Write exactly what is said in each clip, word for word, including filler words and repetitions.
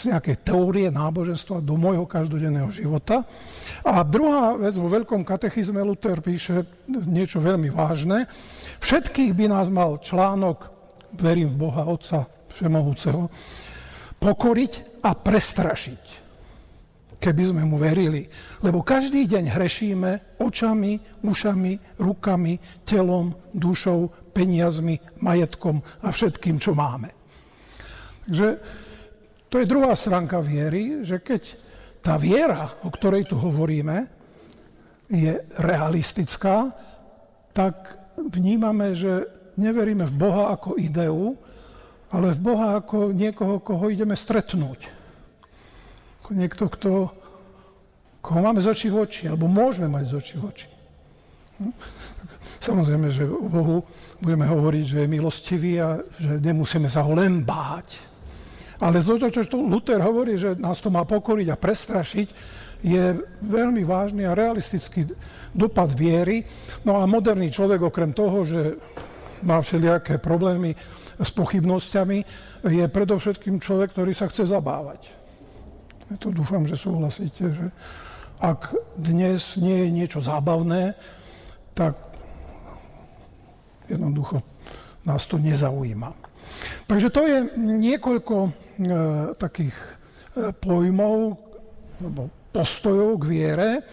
z nejakej teórie náboženstva do môjho každodenného života. A druhá vec, vo Veľkom katechizme Luther píše niečo veľmi vážne. Všetkých by nás mal článok, verím v Boha Otca Všemohúceho, pokoriť a prestrašiť, keby sme mu verili. Lebo každý deň hrešíme očami, ušami, rukami, telom, dušou, peniazmi, majetkom a všetkým, čo máme. Takže to je druhá stránka viery, že keď tá viera, o ktorej tu hovoríme, je realistická, tak vnímame, že neveríme v Boha ako ideu, ale v Boha ako niekoho, koho ideme stretnúť. Ako niekto, kto, koho máme z očí v oči, alebo môžeme mať z očí v oči. Samozrejme, že o Bohu budeme hovoriť, že je milostivý a že nemusíme sa ho len báť. Ale to, čo tu Luther hovorí, že nás to má pokoriť a prestrašiť, je veľmi vážny a realistický dopad viery. No a moderný človek, okrem toho, že má všelijaké problémy s pochybnosťami, je predovšetkým človek, ktorý sa chce zabávať. Ja to dúfam, že súhlasíte, že ak dnes nie je niečo zábavné, tak jednoducho nás to nezaujíma. Takže to je niekoľko e, takých e, pojmov, alebo postojov k viere. E,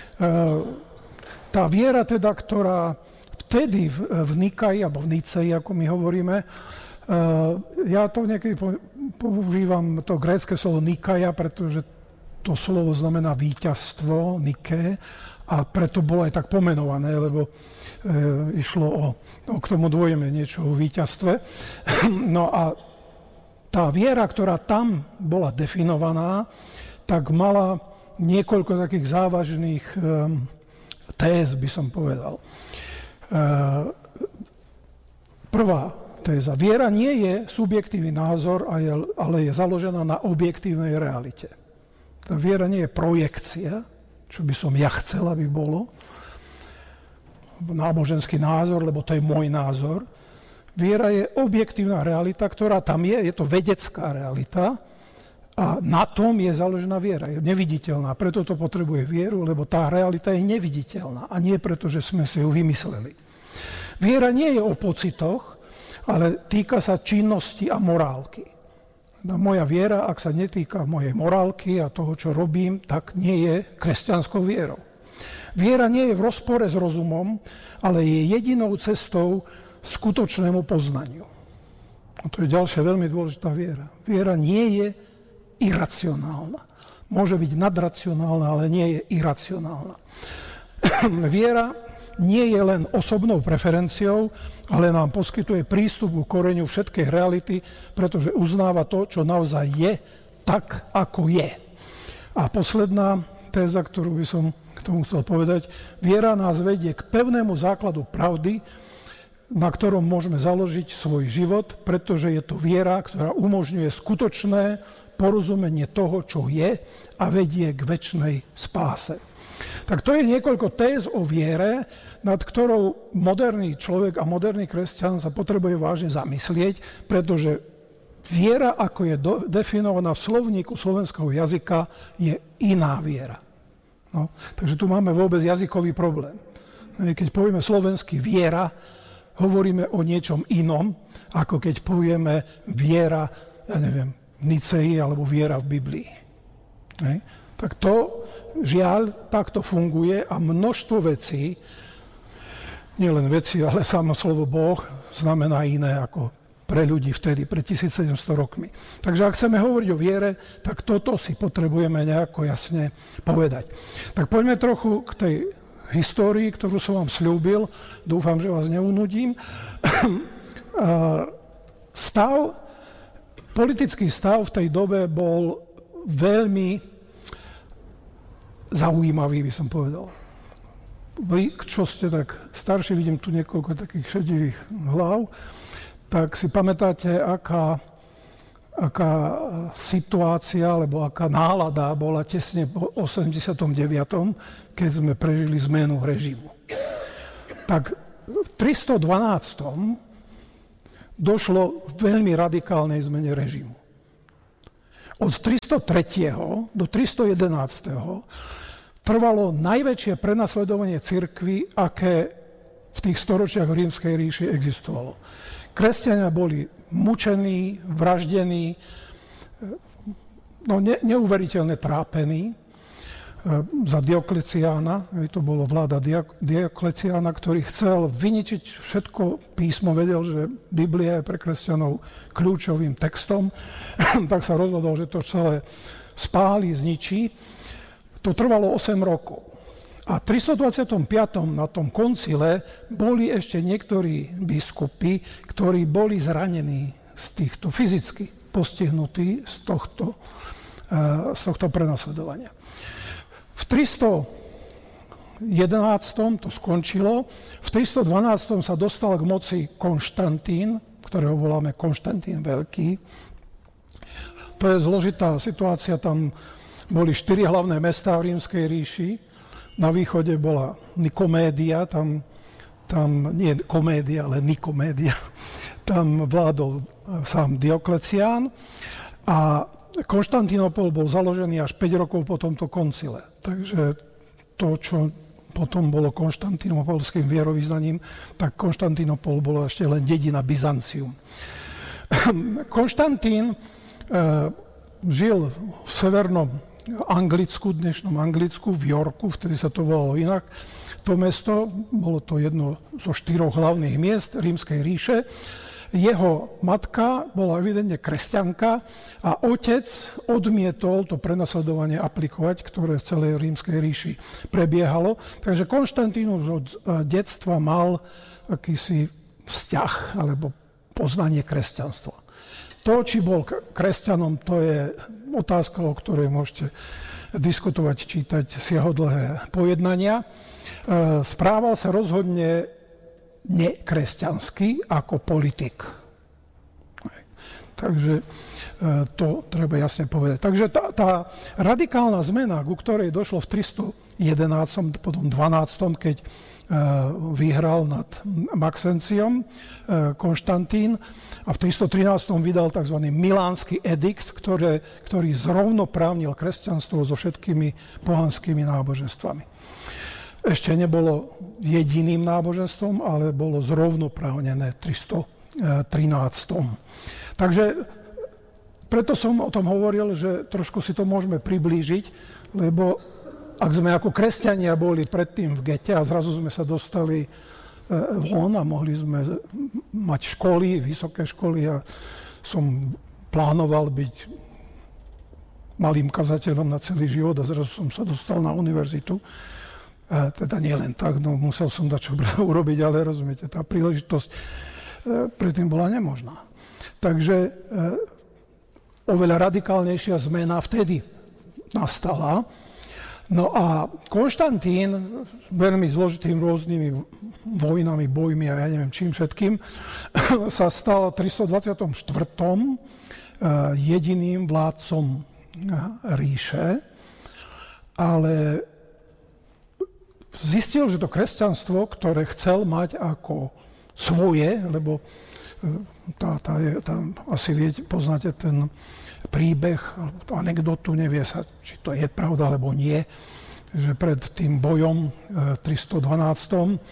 tá viera teda, ktorá vtedy v, v Nikaji, alebo v Niceji, ako my hovoríme, e, ja to niekedy po, používam to grécke slovo Nikaja, pretože to slovo znamená víťazstvo, Nike, a preto bolo aj tak pomenované, lebo e, išlo o, o, k tomu dvojme niečo o víťazstve. No a tá viera, ktorá tam bola definovaná, tak mala niekoľko takých závažných e, téz, by som povedal. E, prvá téza. Viera nie je subjektívny názor, ale je založená na objektívnej realite. Tá viera nie je projekcia, čo by som ja chcel, aby bolo, náboženský názor, lebo to je môj názor. Viera je objektívna realita, ktorá tam je, je to vedecká realita a na tom je založená viera, je neviditeľná. Preto to potrebuje vieru, lebo tá realita je neviditeľná a nie preto, že sme si ju vymysleli. Viera nie je o pocitoch, ale týka sa činnosti a morálky. Moja viera, ak sa netýka mojej morálky a toho, čo robím, tak nie je kresťanskou vierou. Viera nie je v rozpore s rozumom, ale je jedinou cestou skutočnému poznaniu. A to je ďalšia veľmi dôležitá viera. Viera nie je iracionálna. Môže byť nadracionálna, ale nie je iracionálna. Viera nie je len osobnou preferenciou, ale nám poskytuje prístup ku koreňu všetkej reality, pretože uznáva to, čo naozaj je, tak, ako je. A posledná téza, ktorú by som k tomu chcel povedať, viera nás vedie k pevnému základu pravdy, na ktorom môžeme založiť svoj život, pretože je to viera, ktorá umožňuje skutočné porozumenie toho, čo je a vedie k večnej spáse. Tak to je niekoľko téz o viere, nad ktorou moderný človek a moderný kresťan sa potrebuje vážne zamyslieť, pretože viera, ako je do, definovaná v slovníku slovenského jazyka, je iná viera. No, takže tu máme vôbec jazykový problém. Keď povieme slovenský viera, hovoríme o niečom inom, ako keď povieme viera, ja neviem, v Niceji alebo viera v Biblii. Hej. Tak to, žiaľ, takto funguje a množstvo vecí, nielen veci, ale samo slovo Boh znamená iné ako pre ľudí vtedy, pred tisícsedemsto rokmi. Takže ak chceme hovoriť o viere, tak toto si potrebujeme nejako jasne povedať. Tak poďme trochu k tej histórii, ktorú som vám sľúbil. Dúfam, že vás neunudím. Stav, politický stav v tej dobe bol veľmi zaujímavý, by som povedal. Vy, čo ste tak starší, vidím tu niekoľko takých šedivých hlav, tak si pamätáte, aká, aká situácia, alebo aká nálada bola tesne po osemdesiatom deviatom, keď sme prežili zmenu režimu. Tak v tristodvanástom došlo k veľmi radikálnej zmene režimu. od tristotri. do tristojedenásť. trvalo najväčšie prenasledovanie cirkvi, aké v tých storočiach v Rímskej ríši existovalo. Kresťania boli mučení, vraždení, no ne, neuveriteľne trápení za Diokleciána. To bolo vláda Diokleciána, ktorý chcel vyničiť všetko písmo, vedel, že Biblia je pre kresťanov kľúčovým textom, tak sa rozhodol, že to celé spáli, zničí. To trvalo osem rokov. A v tristodvadsiatom piatom na tom koncile boli ešte niektorí biskupy, ktorí boli zranení z týchto, fyzicky postihnutí z tohto, z tohto prenasledovania. V tristojedenásť. to skončilo, v tristodvanásť. sa dostal k moci Konštantín, ktorého voláme Konštantín Veľký. To je zložitá situácia, tam boli štyri hlavné mestá v Rímskej ríši. Na východe bola Nikomédia, tam, tam nie komédia, ale Nikomédia. Tam vládol sám Dioklecián a Konštantínopol bol založený až päť rokov po tomto koncile. Takže to, čo potom bolo konštantínopolským vierovyznaním, tak Konštantínopol bolo ešte len dedina Byzancium. Konštantín e, žil v severnom Anglicku, dnešnom Anglicku, v Yorku, vtedy sa to volalo inak. To mesto, bolo to jedno zo štyroch hlavných miest Rímskej ríše. Jeho matka bola evidentne kresťanka a otec odmietol to prenasledovanie aplikovať, ktoré v celej Rímskej ríši prebiehalo. Takže Konštantín už od detstva mal akýsi vzťah alebo poznanie kresťanstva. To, či bol kresťanom, to je otázka, o ktorej môžete diskutovať, čítať si jeho dlhé pojednania. Správal sa rozhodne nekresťanský ako politik. Takže to treba jasne povedať. Takže tá, tá radikálna zmena, ku ktorej došlo v tristojedenásť. potom dvanásť. keď vyhral nad Maxenciom Konštantín a v tristotrinásť. vydal tzv. Milánsky edikt, ktoré, ktorý zrovnoprávnil kresťanstvo so všetkými pohanskými náboženstvami. Ešte nebolo jediným náboženstvom, ale bolo zrovnoprávnené v tristotrinásť. Takže preto som o tom hovoril, že trošku si to môžeme priblížiť, lebo ak sme ako kresťania boli predtým v gete a zrazu sme sa dostali von a mohli sme mať školy, vysoké školy a som plánoval byť malým kazateľom na celý život a zrazu som sa dostal na univerzitu. A teda nie len tak, no musel som dať čo urobiť, ale rozumiete, tá príležitosť predtým bola nemožná. Takže oveľa radikálnejšia zmena vtedy nastala. No a Konštantín veľmi zložitým rôznymi vojnami, bojmi a ja neviem čím všetkým sa stal v tristodvadsiatom štvrtom jediným vládcom ríše, ale zistil, že to kresťanstvo, ktoré chcel mať ako svoje, lebo tá, tá je, tá, asi viete, poznáte ten príbeh, anekdotu, nevie sa, či to je pravda, alebo nie, že pred tým bojom v tristodvanásť.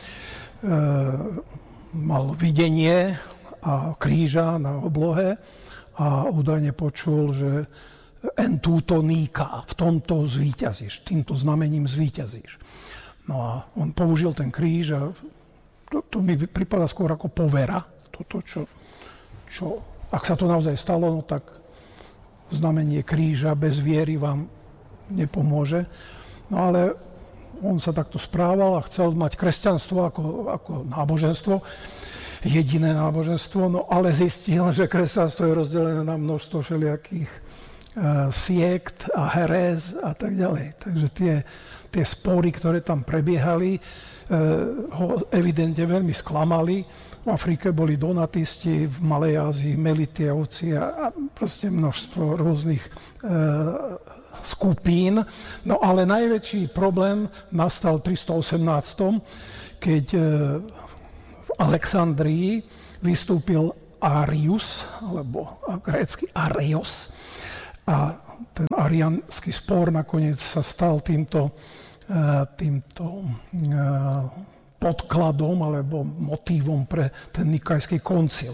mal videnie a kríža na oblohe a údajne počul, že en túto níka, v tomto zvíťazíš, týmto znamením zvíťazíš. No a on použil ten kríž a to, to mi pripadá skôr ako povera. Toto, čo, čo, ak sa to naozaj stalo, no tak znamenie kríža bez viery vám nepomôže. No ale on sa takto správal a chcel mať kresťanstvo ako, ako náboženstvo, jediné náboženstvo, no ale zistil, že kresťanstvo je rozdelené na množstvo všelijakých uh, siekt a heréz a tak ďalej. Takže tie Tie spory, ktoré tam prebiehali, eh, ho evidentne veľmi sklamali. V Afrike boli donatisti, v Malej Ázii Melitievci a, a proste množstvo rôznych eh, skupín. No ale najväčší problém nastal v tristoosemnásť. keď eh, v Alexandrii vystúpil Arius, alebo grécky Areios, A ten ariánsky spor nakoniec sa stal týmto, týmto podkladom alebo motívom pre ten nikajský koncil.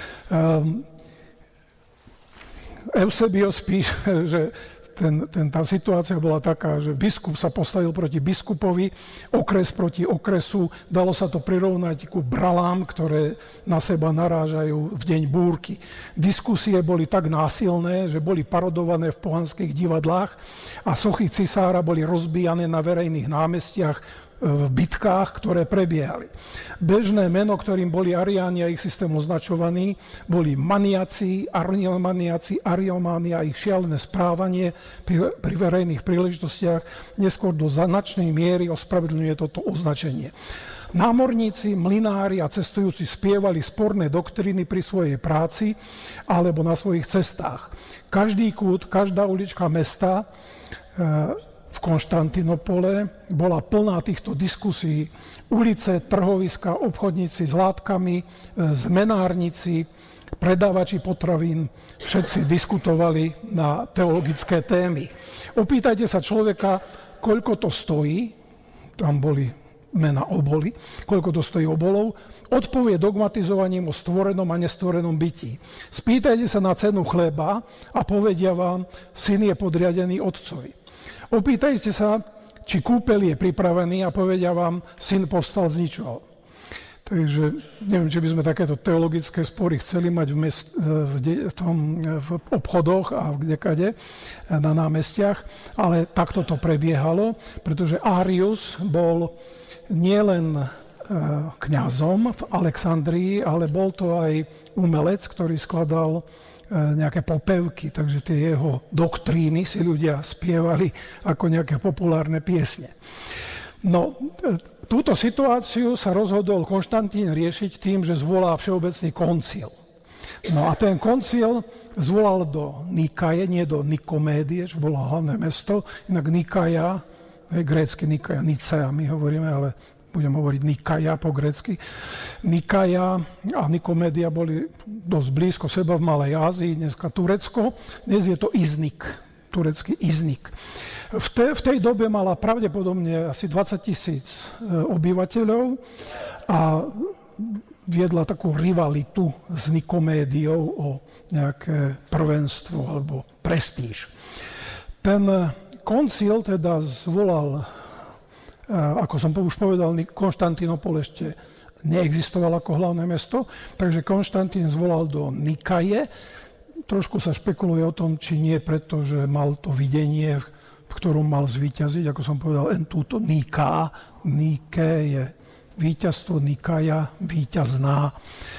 Eusebios píše, že ten, ten, tá situácia bola taká, že biskup sa postavil proti biskupovi, okres proti okresu, dalo sa to prirovnať ku bralám, ktoré na seba narážajú v deň búrky. Diskusie boli tak násilné, že boli parodované v pohanských divadlách a sochy cisára boli rozbíjané na verejných námestiach v bitkách, ktoré prebiehali. Bežné meno, ktorým boli Ariáni a ich systém označovaní, boli maniaci, ariomaniaci, ariománia, ich šialené správanie pri, pri verejných príležitostiach neskôr do značnej miery ospravedlňuje toto označenie. Námorníci, mlynári a cestujúci spievali sporné doktríny pri svojej práci alebo na svojich cestách. Každý kút, každá ulička mesta e, v Konštantinopole bola plná týchto diskusí. Ulice, trhoviska, obchodníci s látkami, zmenárnici, predávači potravín, všetci diskutovali na teologické témy. Opýtajte sa človeka, koľko to stojí, tam boli mena oboly, koľko to stojí obolov, odpovie dogmatizovaním o stvorenom a nestvorenom bytí. Spýtajte sa na cenu chleba a povedia vám, syn je podriadený otcovi. Opýtajte sa, či kúpeľ je pripravený a povedia vám, syn povstal z ničoho. Takže neviem, či by sme takéto teologické spory chceli mať v, mest, v, de, v, tom, v obchodoch a kdekade na námestiach, ale takto to prebiehalo, pretože Arius bol nielen kňazom v Alexandrii, ale bol to aj umelec, ktorý skladal nejaké popevky, takže tie jeho doktríny si ľudia spievali ako nejaké populárne piesne. No, túto situáciu sa rozhodol Konštantín riešiť tým, že zvolá všeobecný koncil. No a ten koncil zvolal do Nikaje, nie do Nikomédie, čo bolo hlavné mesto, inak Nikaja, grécky Nikaja, Nicea, my hovoríme, ale budem hovoriť Nikaja po grécky. Nikaja a Nikomédia boli dosť blízko seba v Malej Ázii, dneska Turecko. Dnes je to Iznik, turecký Iznik. V, te, v tej dobe mala pravdepodobne asi dvadsať tisíc obyvateľov a viedla takú rivalitu s Nikomédiou o nejaké prvenstvo alebo prestíž. Ten koncil teda zvolal, ako som už povedal, Konštantinopol ešte neexistoval ako hlavné mesto, takže Konštantín zvolal do Nikaje. Trošku sa špekuluje o tom, či nie preto, že mal to videnie, v ktorom mal zvíťaziť, ako som povedal, en túto Niká. Nike je víťazstvo, Nikaja víťazná.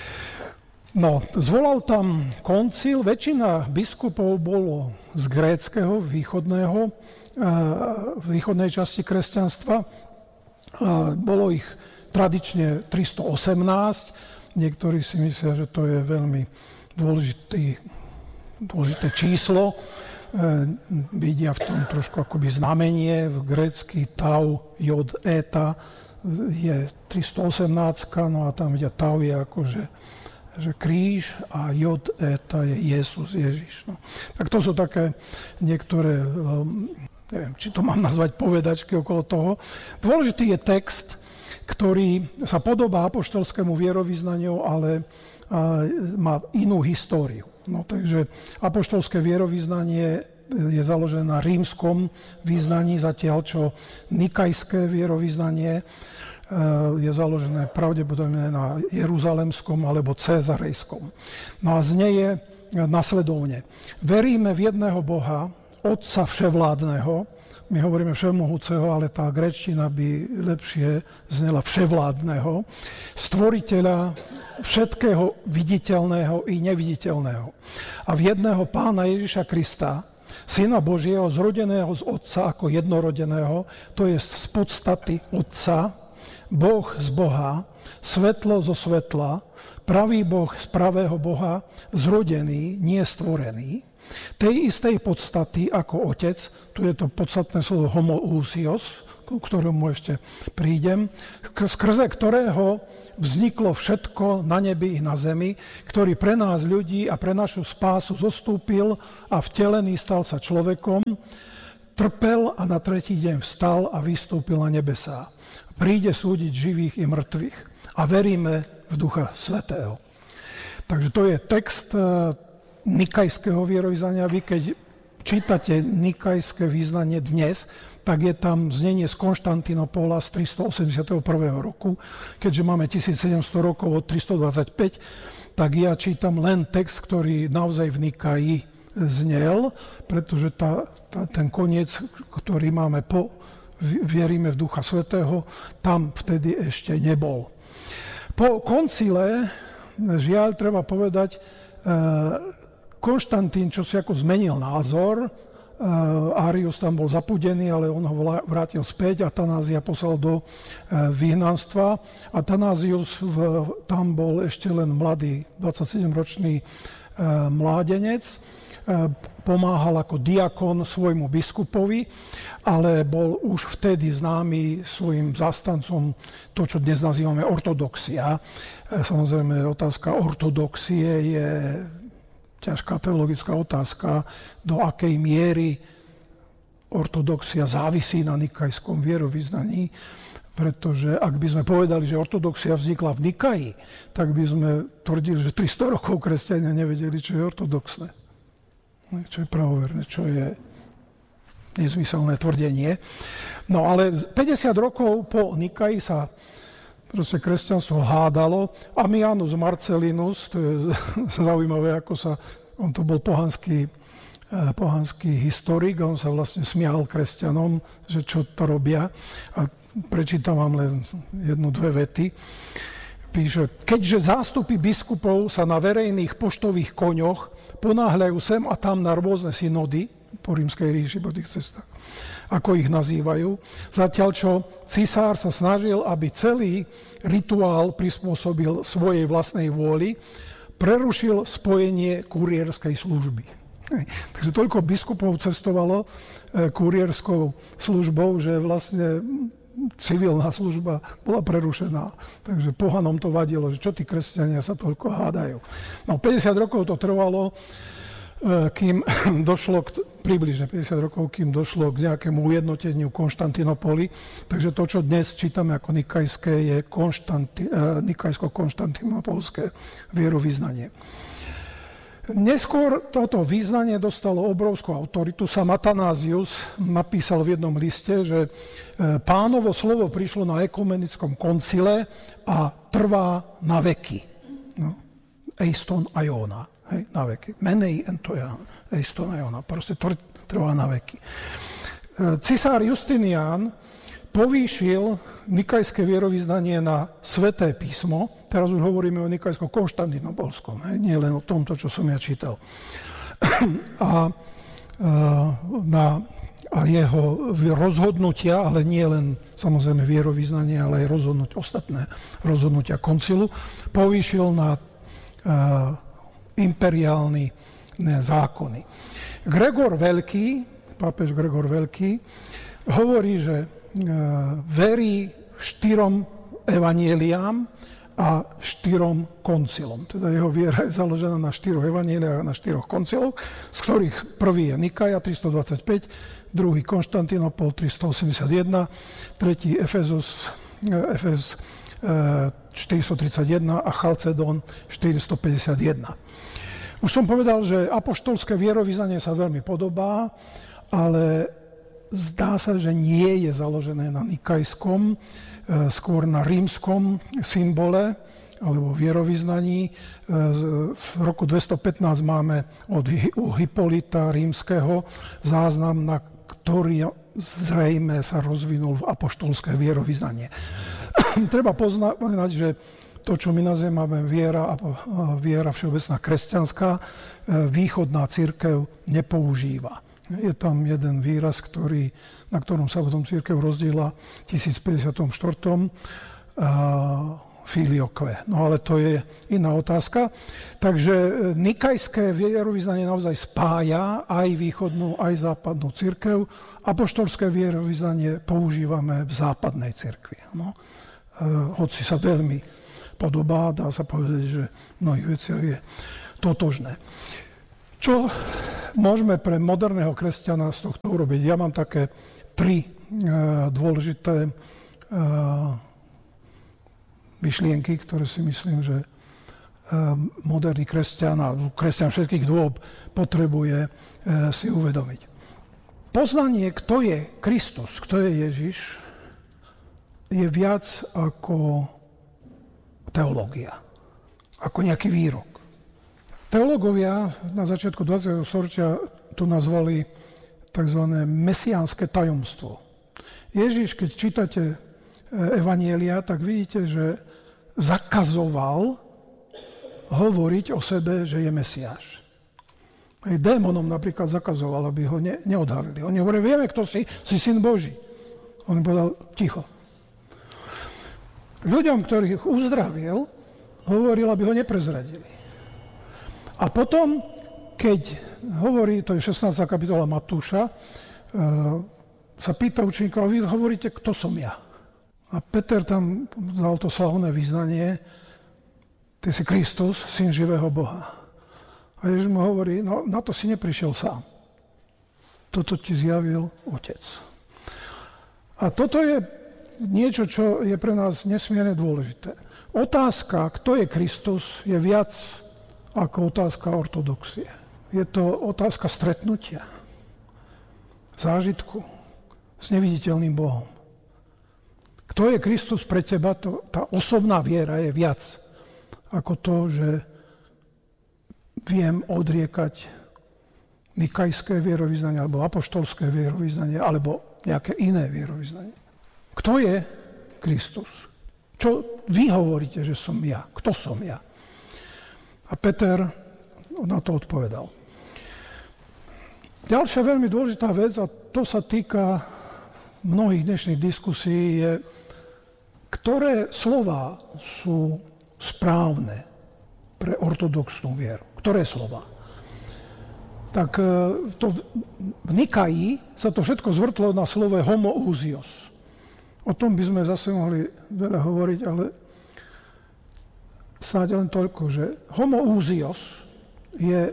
No, zvolal tam koncil, väčšina biskupov bolo z gréckeho, východného, východnej časti kresťanstva. Bolo ich tradične tristoosemnásť. Niektorí si myslia, že to je veľmi dôležitý, dôležité číslo. Vidia v tom trošku akoby znamenie. V grécky tau, jod, eta je tristoosemnásť, no a tam vidia tau je akože že kríž a jod, eta je Jesus, Ježiš. No. Tak to sú také niektoré, neviem, či to mám nazvať povedačky okolo toho. Dôležitý je text, ktorý sa podobá apoštolskému vierovyznaniu, ale má inú históriu. No, takže apoštolské vierovyznanie je založené na rímskom vyznaní, zatiaľ čo nikajské vierovyznanie je založené pravdepodobne na jeruzalemskom alebo cezarejskom. No a znieje nasledovne. Veríme v jedného Boha, Otca vševládneho, my hovoríme všemohúceho, ale tá gréčtina by lepšie znela vševládneho, stvoriteľa všetkého viditeľného i neviditeľného. A v jedného Pána Ježiša Krista, Syna Božieho, zrodeného z Otca ako jednorodeného, to je z podstaty Otca, Boh z Boha, svetlo zo svetla, pravý Boh z pravého Boha, zrodený, nie stvorený, tej istej podstaty ako Otec, tu je to podstatné slovo homoousios, ku ktorému ešte prídem, skrze ktorého vzniklo všetko na nebi i na zemi, ktorý pre nás ľudí a pre našu spásu zostúpil a vtelený stal sa človekom, trpel a na tretí deň vstal a vystúpil na nebesá. Príde súdiť živých i mŕtvych. A veríme v Ducha Svätého. Takže to je text nikajského vierovyznania. Vy keď čítate nikajské vyznanie dnes, tak je tam znenie z Konštantinopola z tristoosemdesiateho prvého roku. Keďže máme tisícsedemsto rokov od tristodvadsaťpäť, tak ja čítam len text, ktorý naozaj v Nikaji znel, pretože tá, tá, ten koniec, ktorý máme po vierime v Ducha Svätého, tam vtedy ešte nebol. Po koncile, žiaľ, treba povedať, Konštantín, čo si ako zmenil názor, Arius tam bol zapudený, ale on ho vrátil späť, Atanázia poslal do vyhnanstva. Atanázius tam bol ešte len mladý, dvadsaťsedemročný mládenec, pomáhal ako diakon svojmu biskupovi, ale bol už vtedy známy svojim zástancom to, čo dnes nazývame ortodoxia. Samozrejme, otázka ortodoxie je ťažká teologická otázka, do akej miery ortodoxia závisí na nikajskom vierovyznaní, pretože ak by sme povedali, že ortodoxia vznikla v Nikaji, tak by sme tvrdili, že tristo rokov kresťania nevedeli, čo je ortodoxné. Čo je pravoverné, čo je nezmyselné tvrdenie. No ale päťdesiat rokov po Nikaji sa proste kresťanstvo hádalo. Ammianus Marcellinus, to je zaujímavé, ako sa, on to bol pohanský, pohanský historik, a on sa vlastne smial kresťanom, že čo to robia. A prečítam vám len jednu, dve vety. Píše, keďže zástupy biskupov sa na verejných poštových koňoch ponáhľajú sem a tam na rôzne synody po rímskej ríši, po tých cestách, ako ich nazývajú, zatiaľ čo cisár sa snažil, aby celý rituál prispôsobil svojej vlastnej vôli, prerušil spojenie kurierskej služby. Takže toľko biskupov cestovalo kurierskou službou, že vlastne civilná služba bola prerušená. Takže pohanom to vadilo, že čo tí kresťania sa toľko hádajú. No päťdesiat rokov to trvalo, kým došlo, k, približne päťdesiat rokov, kým došlo k nejakému ujednoteniu Konštantinopoli. Takže to, čo dnes čítame ako nikajské, je konštanti, eh, nikajsko-konštantinopolské vierovyznanie. Neskôr toto význanie dostalo obrovskú autoritu. Sam Atanázius napísal v jednom liste, že Pánovo slovo prišlo na ekumenickom koncile a trvá na veky. No. Eiston aiona. Hej, na veky. Menej entoja, eiston aiona. Proste trvá na veky. Cisár Justinián povýšil nikajské vierovyznanie na Sväté písmo. Teraz už hovoríme o nikajsko-konštantinopolskom, nie len o tomto, čo som ja čítal. A, na, a jeho rozhodnutia, ale nie len samozrejme vierovyznanie, ale aj rozhodnutia, ostatné rozhodnutia koncilu, povýšil na uh, imperiálne zákony. Gregor Veľký, pápež Gregor Veľký, hovorí, že verí štyrom evanieliám a štyrom koncilom. Teda jeho viera je založená na štyroch evanieliách a na štyroch konciloch, z ktorých prvý je Nikaja tristodvadsaťpäť, druhý Konštantinopol tristoosemdesiatjeden, tretí Efezus, Efes štyristotridsaťjeden a Chalcedón štyristopäťdesiatjeden. Už som povedal, že apoštolské vierovyznanie sa veľmi podobá, ale zdá sa, že nie je založené na nikajskom, skôr na rímskom symbole alebo vierovyznaní. Z roku dvestopätnásť máme od Hippolyta rímskeho záznam, na ktorý zrejme sa rozvinul v apoštolské vierovyznanie. Treba poznať, že to, čo my nazývame viera, viera všeobecná kresťanská, východná cirkev nepoužíva. Je tam jeden výraz, ktorý, na ktorom sa potom cirkev rozdiela v tisícpäťdesiatštyri. filioque. No ale to je iná otázka. Takže nikajské vierovyznanie naozaj spája aj východnú, aj západnú cirkev. Apoštolské vierovyznanie používame v západnej cirkvi. No. Hoci sa veľmi podobá, dá sa povedať, že v mnohých veciach je totožné. Čo môžeme pre moderného kresťana z tohto urobiť? Ja mám také tri uh, dôležité uh, myšlienky, ktoré si myslím, že uh, moderný kresťan a kresťan všetkých dôb potrebuje uh, si uvedomiť. Poznanie, kto je Kristus, kto je Ježiš, je viac ako teológia, ako nejaký výrok. Teológovia na začiatku dvadsiateho storočia tu nazvali tzv. Mesiánske tajomstvo. Ježiš, keď čítate evanjelia, tak vidíte, že zakazoval hovoriť o sebe, že je Mesiáš. Aj démonom napríklad zakazoval, aby ho ne, neodhalili. Oni hovorili, vieme, kto si, si syn Boží. On povedal, ticho. Ľuďom, ktorých uzdravil, hovoril, aby ho neprezradili. A potom, keď hovorí, to je šestnásta kapitola Matúša, e, sa pýta učeníkov, a vy hovoríte, kto som ja? A Peter tam dal to slavné vyznanie, ty si Kristus, syn živého Boha. A Ježiš mu hovorí, no na to si neprišiel sám. Toto ti zjavil Otec. A toto je niečo, čo je pre nás nesmierne dôležité. Otázka, kto je Kristus, je viac ako otázka ortodoxie. Je to otázka stretnutia, zážitku s neviditeľným Bohom. Kto je Kristus pre teba, to, tá osobná viera je viac ako to, že viem odriekať nikajské vierovyznanie, alebo apoštolské vierovyznanie, alebo nejaké iné vierovyznanie. Kto je Kristus? Čo vy hovoríte, že som ja? Kto som ja? A Peter na to odpovedal. Ďalšia veľmi dôležitá vec, a to sa týka mnohých dnešných diskusí, je, ktoré slová sú správne pre ortodoxnú vieru. Ktoré slová? Tak to, v Nikaji sa to všetko zvrtlo na slove homoousios. O tom by sme zase mohli veľa hovoriť, ale snáď len toľko, že homoousios je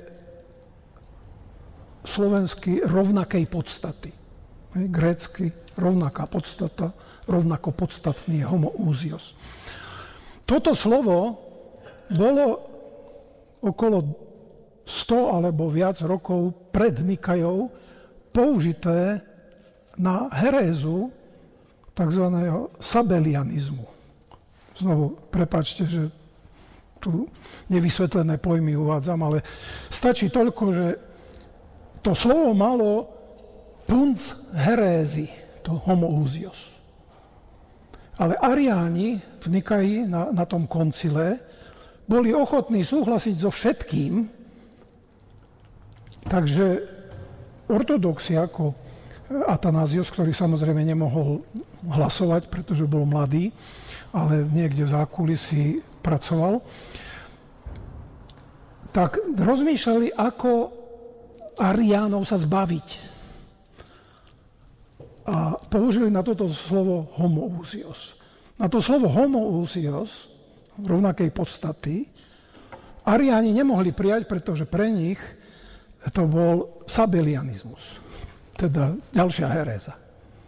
slovensky rovnakej podstaty. Grécky rovnaká podstata, rovnako podstatný je homoousios. Toto slovo bolo okolo sto alebo viac rokov pred Nikajou použité na herézu tzv. Sabelianizmu. Znovu, prepáčte, že tu nevysvetlené pojmy uvádzam, ale stačí toľko, že to slovo malo punc herézy, to homoousios. Ale ariáni v Nikaji na, na tom koncile boli ochotní súhlasiť so všetkým, takže ortodoxi ako Atanázios, ktorý samozrejme nemohol hlasovať, pretože bol mladý, ale niekde v zákulisí pracoval, tak rozmýšľali, ako ariánov sa zbaviť. A použili na toto slovo homoousios. Na to slovo homoousios, rovnakej podstaty, ariáni nemohli prijať, pretože pre nich to bol sabelianizmus, teda ďalšia heréza.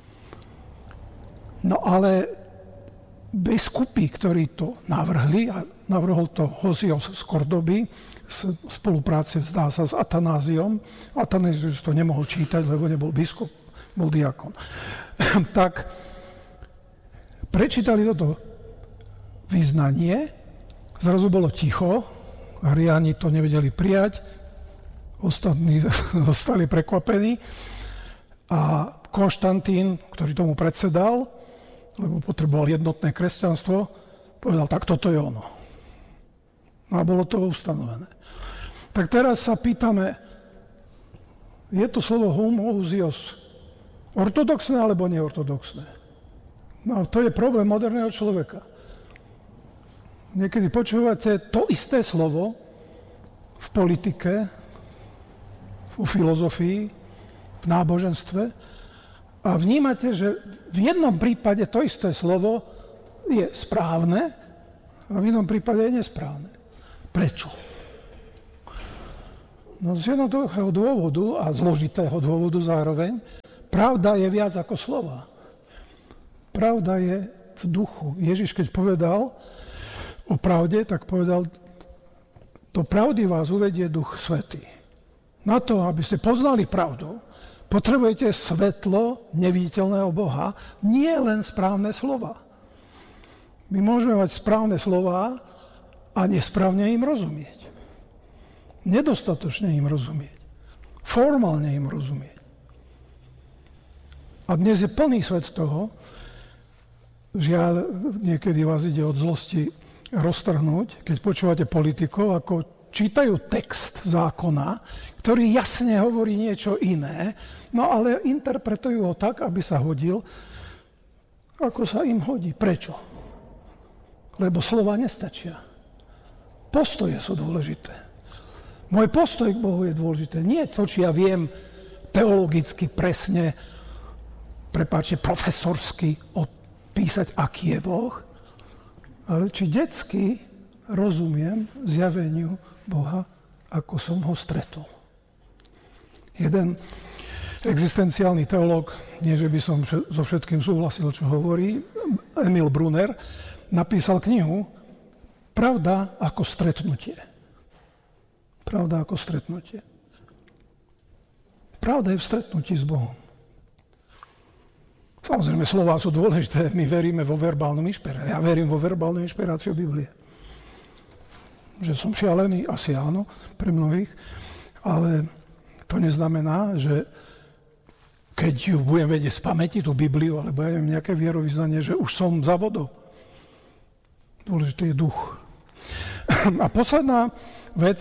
No ale biskupy, ktorí to navrhli, a navrhol to Hosios z Kordoby, v spolupráci, zdá sa, s Atanáziom. Atanázius to nemohol čítať, lebo nebol biskup, bol diakon. Tak prečítali toto vyznanie, zrazu bolo ticho, ariáni to nevedeli prijať, ostatní ostali prekvapení a Konštantín, ktorý tomu predsedal, lebo potreboval jednotné kresťanstvo, povedal, tak toto je ono. No a bolo to ustanovené. Tak teraz sa pýtame, je to slovo homoousios ortodoxné alebo neortodoxné? No to je problém moderného človeka. Niekedy počúvate to isté slovo v politike, v filozofii, v náboženstve a vnímate, že v jednom prípade to isté slovo je správne a v inom prípade je nesprávne. Prečo? No z jednoduchého dôvodu a zložitého dôvodu zároveň, pravda je viac ako slova. Pravda je v duchu. Ježiš, keď povedal o pravde, tak povedal, do pravdy vás uvedie Duch Svätý. Na to, aby ste poznali pravdu, potrebujete svetlo neviditeľného Boha, nie len správne slova. My môžeme mať správne slová a nesprávne im rozumieť. Nedostatočne im rozumieť. Formálne im rozumieť. A dnes je plný svet toho, žiaľ, niekedy vás ide od zlosti roztrhnúť, keď počúvate politikov, ako čítajú text zákona, ktorý jasne hovorí niečo iné, no ale interpretujú ho tak, aby sa hodil, ako sa im hodí. Prečo? Lebo slova nestačia. Postoje sú dôležité. Môj postoj k Bohu je dôležité. Nie to, či ja viem teologicky presne, prepáčte, profesorsky odpísať, aký je Boh, ale či detsky rozumiem zjaveniu Boha, ako som ho stretol. Jeden existenciálny teológ, nie že by som so všetkým súhlasil, čo hovorí, Emil Brunner, napísal knihu Pravda ako stretnutie. Pravda ako stretnutie. Pravda je v stretnutí s Bohom. Samozrejme, slová sú dôležité, my veríme vo verbálnu inšpiráciu. Ja verím vo verbálnu inšpiráciu Biblie. Že som šialený, asi áno, pre mnohých, ale to neznamená, že keď ju budem vedieť z pamäti, tú Bibliu, alebo ja neviem, nejaké vierovyznanie, že už som za vodou. Dôležitý je duch. A posledná vec,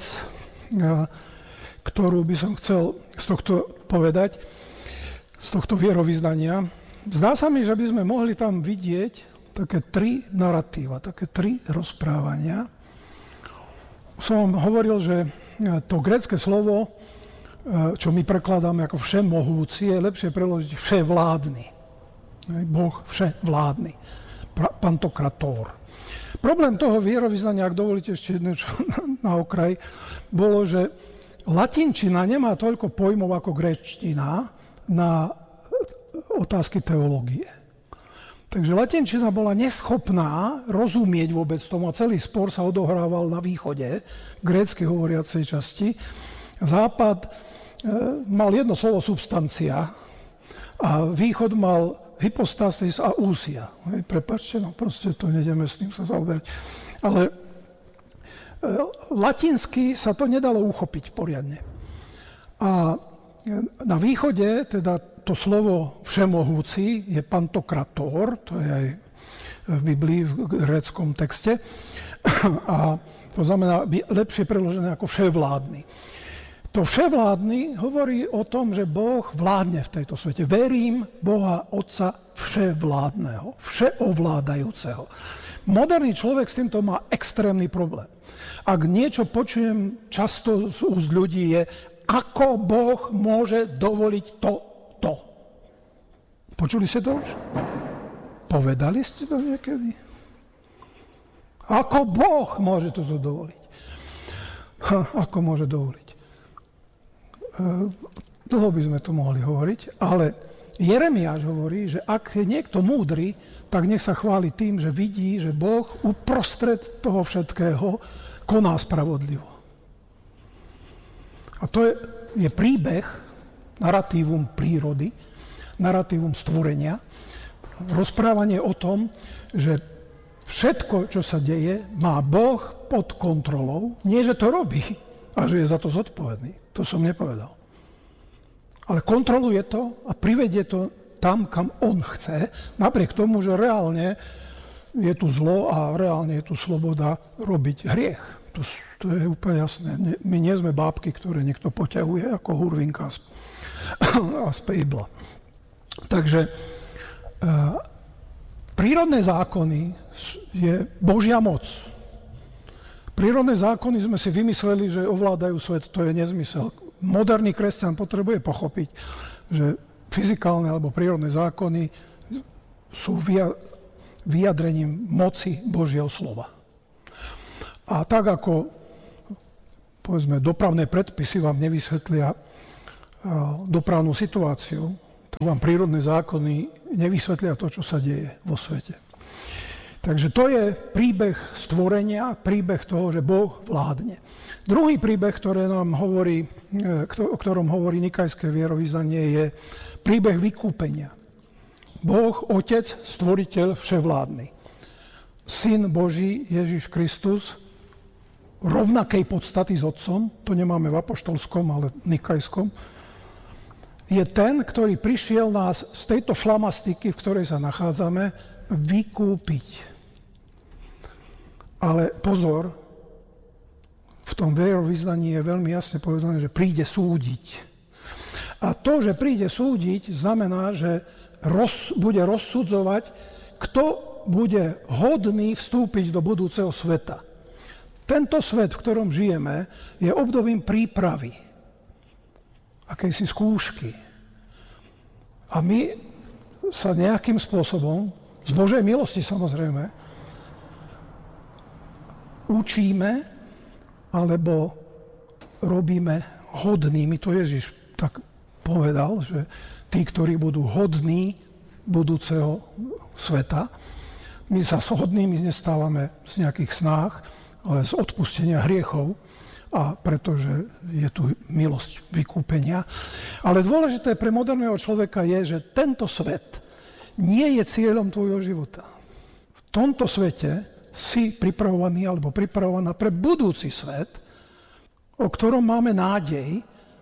ktorú by som chcel z tohto povedať, z tohto vierovyznania, zdá sa mi, že by sme mohli tam vidieť také tri naratíva, také tri rozprávania. Som vám hovoril, že to grécke slovo, čo my prekladáme ako všemohúci, je lepšie preložiť vševládny. Boh vševládny. Pantokrator. Problém toho vierovyznania, ak dovolíte ešte jedno na okraj, bolo, že latinčina nemá toľko pojmov ako gréčtina na otázky teológie. Takže latinčina bola neschopná rozumieť vôbec tomu a celý spor sa odohrával na východe, grécky hovoriacej časti. Západ e, mal jedno slovo substancia a východ mal hypostasis a úsia. Prepáčte, no proste to nejdeme s tým sa zaoberať. Ale e, latinsky sa to nedalo uchopiť poriadne. A na východe, teda to slovo všemohúci je pantokrator, to je aj v Biblii, v gréckom texte, a to znamená lepšie preložené ako vševládny. To vševládny hovorí o tom, že Boh vládne v tejto svete. Verím Boha Otca vševládneho, všeovládajúceho. Moderný človek s týmto má extrémny problém. Ak niečo počujem často z úst ľudí je, ako Boh môže dovoliť to, to. Počuli ste to už? Povedali ste to niekedy? Ako Boh môže toto dovoliť? Ha, ako môže dovoliť? Dlho by sme to mohli hovoriť, ale Jeremiáš hovorí, že ak je niekto múdry, tak nech sa chváli tým, že vidí, že Boh uprostred toho všetkého koná spravodlivo. A to je, je príbeh, naratívum prírody, naratívum stvorenia, rozprávanie o tom, že všetko, čo sa deje, má Boh pod kontrolou. Nie, že to robí, a že je za to zodpovedný. To som nepovedal. Ale kontroluje to a privedie to tam, kam on chce, napriek tomu, že reálne je tu zlo a reálne je tu sloboda robiť hriech. To, to je úplne jasné. My nie sme bábky, ktoré niekto poťahuje ako hurvinka a z pejbla. Takže e, prírodné zákony je Božia moc. Prírodné zákony sme si vymysleli, že ovládajú svet, to je nezmysel. Moderný kresťan potrebuje pochopiť, že fyzikálne alebo prírodné zákony sú vyjadrením moci Božieho slova. A tak ako, povedzme, dopravné predpisy vám nevysvetlia dopravnú situáciu, tak vám prírodné zákony nevysvetlia to, čo sa deje vo svete. Takže to je príbeh stvorenia, príbeh toho, že Boh vládne. Druhý príbeh, ktorý nám hovorí, o ktorom hovorí nikajské vierovyznanie, je príbeh vykúpenia. Boh, Otec, Stvoriteľ, Vševládny. Syn Boží, Ježiš Kristus, rovnakej podstaty s Otcom, to nemáme v apoštolskom, ale v nikajskom, je ten, ktorý prišiel nás z tejto šlamastiky, v ktorej sa nachádzame, vykúpiť. Ale pozor, v tom vierovyznaní je veľmi jasne povedané, že príde súdiť. A to, že príde súdiť, znamená, že roz, bude rozsudzovať, kto bude hodný vstúpiť do budúceho sveta. Tento svet, v ktorom žijeme, je obdobím prípravy, akejsi skúšky. A my sa nejakým spôsobom, z Božej milosti samozrejme, učíme, alebo robíme hodnými. To Ježiš tak povedal, že tí, ktorí budú hodní budúceho sveta, my sa s hodnými nestávame z nejakých snách, ale z odpustenia hriechov, a pretože je tu milosť vykúpenia. Ale dôležité pre moderného človeka je, že tento svet nie je cieľom tvojho života. V tomto svete si pripravovaný alebo pripravovaná pre budúci svet, o ktorom máme nádej,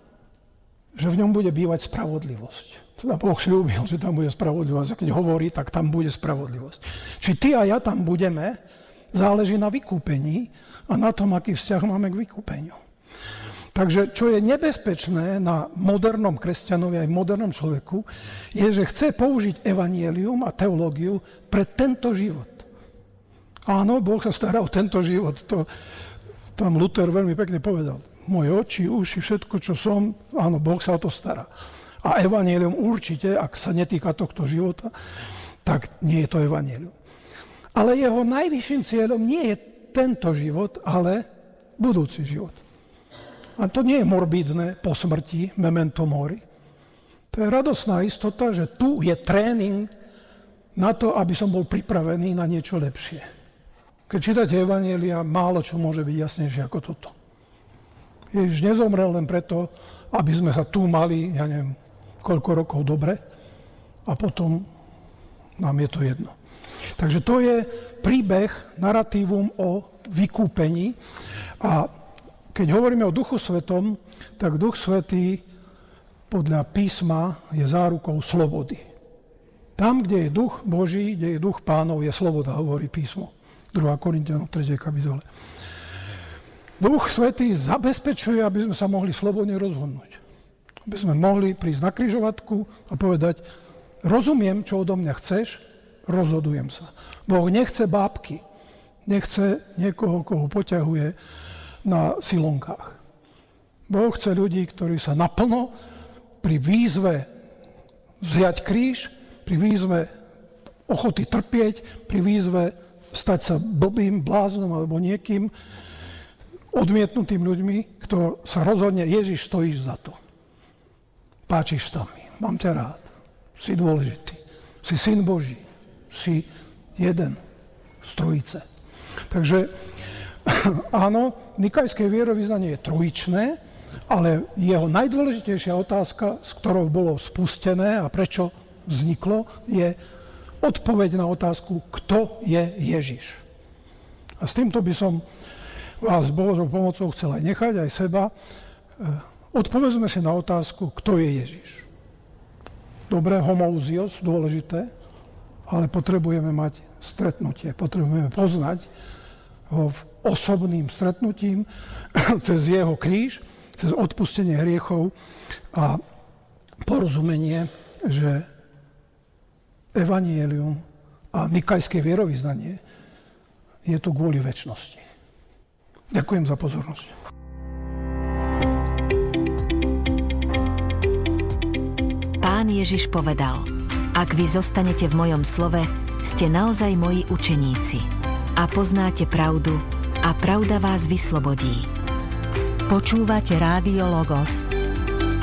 že v ňom bude bývať spravodlivosť. Teda Boh sľúbil, že tam bude spravodlivosť. A keď hovorí, tak tam bude spravodlivosť. Či ty a ja tam budeme, záleží na vykúpení a na tom, aký vzťah máme k vykúpeniu. Takže čo je nebezpečné na modernom kresťanovi aj modernom človeku, je, že chce použiť evanjelium a teológiu pre tento život. Áno, Boh sa stará o tento život. To tam Luther veľmi pekne povedal. Moje oči, uši, všetko, čo som, áno, Boh sa o to stará. A evanjelium určite, ak sa netýka tohto života, tak nie je to evanjelium. Ale jeho najvyšším cieľom nie je tento život, ale budúci život. A to nie je morbidné po smrti, memento mori. To je radosná istota, že tu je tréning na to, aby som bol pripravený na niečo lepšie. Keď čítate evanjelia, málo čo môže byť jasnejšie ako toto. Ježiš nezomrel len preto, aby sme sa tu mali, ja neviem, koľko rokov dobre, a potom nám je to jedno. Takže to je príbeh, naratívum o vykúpení. A keď hovoríme o Duchu Svetom, tak Duch Svätý podľa písma je zárukou slobody. Tam, kde je Duch Boží, kde je Duch Pánov, je sloboda, hovorí písmo. druhá Korinťanom tretej kapitole. Duch Svätý zabezpečuje, aby sme sa mohli slobodne rozhodnúť. Aby sme mohli prísť na križovatku a povedať, rozumiem, čo odo mňa chceš, rozhodujem sa. Boh nechce bábky, nechce niekoho, koho poťahuje na silonkách. Boh chce ľudí, ktorí sa naplno pri výzve vziať kríž, pri výzve ochoty trpieť, pri výzve stať sa blbým, bláznom alebo niekým odmietnutým ľuďmi, kto sa rozhodne, Ježiš, stojíš za to. Páčiš sa mi, mám ťa rád, si dôležitý, si syn Boží, si jeden z trojice. Takže áno, nikajské vierovyznanie je trojičné, ale jeho najdôležitejšia otázka, s ktorou bolo spustené a prečo vzniklo, je odpoveď na otázku, kto je Ježiš. A s týmto by som vás s Božou pomocou chcel aj nechať, aj seba. Odpovedzme si na otázku, kto je Ježiš. Dobre, homouzios, dôležité, ale potrebujeme mať stretnutie, potrebujeme poznať ho v osobným stretnutím cez jeho kríž, cez odpustenie hriechov a porozumenie, že evanjelium a nikajské vierovyznanie je tu kvôli večnosti. Ďakujem za pozornosť. Pán Ježiš povedal: Ak vy zostanete v mojom slove, ste naozaj moji učeníci a poznáte pravdu a pravda vás vyslobodí. Počúvate Rádio Logos.